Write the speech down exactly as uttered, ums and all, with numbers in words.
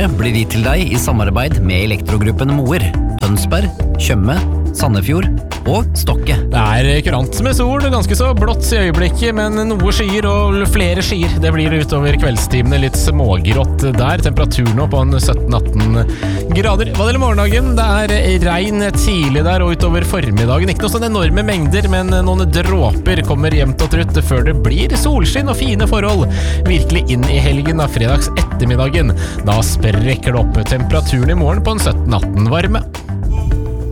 været blir gitt til deg i samarbeid med Elektrogruppen Moer, Tønsberg, Tjøme, Sandefjord og Stokke. Det er kurant med sol, ganske så blått i øyeblikket, men noe skyer og flere skyer. Det blir det utover kveldstimene, litt smågrått der. Temperaturen nå på en sytten atten grader. Hva gjelder morgendagen? Det er regn tidlig der og utover formiddagen. Ikke noe sånn enorme mengder, men noen dråper kommer jevnt og trutt før det blir solskinn og fine forhold. Virkelig inn i helgen av fredags ettermiddagen. Da sprekker det opp temperaturen i morgen på en sytten atten varme.